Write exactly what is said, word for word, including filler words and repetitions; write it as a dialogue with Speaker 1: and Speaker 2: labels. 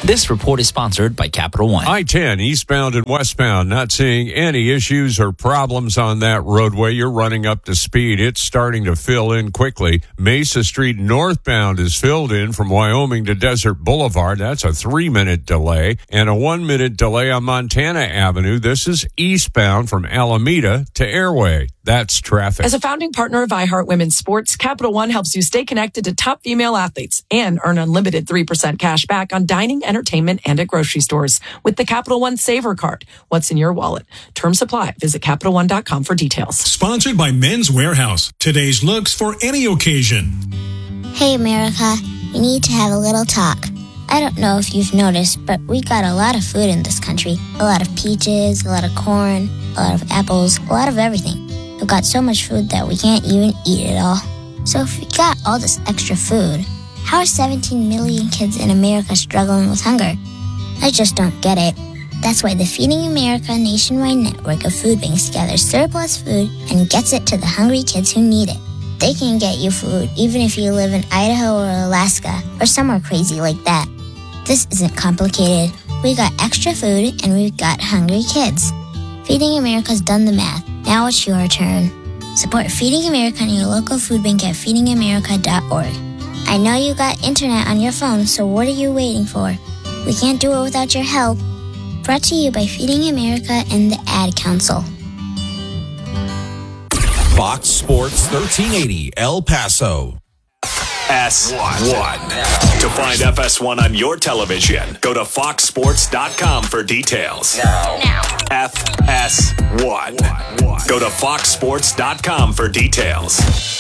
Speaker 1: This report is sponsored by Capital One.
Speaker 2: I ten, eastbound and westbound, not seeing any issues or problems on that roadway. You're running up to speed. It's starting to fill in quickly. Mesa Street northbound is filled in from Wyoming to Desert Boulevard. That's a three-minute delay. And a one-minute delay on Montana Avenue. This is eastbound from Alameda to Airway. That's traffic.
Speaker 3: As a founding partner of iHeart Women's Sports, Capital One helps you stay connected to top female athletes and earn unlimited three percent cash back on dining, entertainment, and at grocery stores with the Capital One Saver Card. What's in your wallet? Terms apply. Visit Capital One dot com for details.
Speaker 4: Sponsored by Men's Warehouse. Today's looks for any occasion.
Speaker 5: Hey, America. We need to have a little talk. I don't know if you've noticed, but we got a lot of food in this country. A lot of peaches, a lot of corn, a lot of apples, a lot of everything. We've got so much food that we can't even eat it all. So if we got all this extra food, how are seventeen million kids in America struggling with hunger? I just don't get it. That's why the Feeding America nationwide network of food banks gathers surplus food and gets it to the hungry kids who need it. They can get you food even if you live in Idaho or Alaska or somewhere crazy like that. This isn't complicated. We got extra food and we've got hungry kids. Feeding America's done the math. Now it's your turn. Support Feeding America and your local food bank at feeding america dot org. I know you got internet on your phone, so what are you waiting for? We can't do it without your help. Brought to you by Feeding America and the Ad Council.
Speaker 6: Fox Sports thirteen eighty El Paso.
Speaker 7: S one. To find F S one on your television, go to fox sports dot com for details.
Speaker 8: Now. Now.
Speaker 7: F S one. Go to fox sports dot com for details.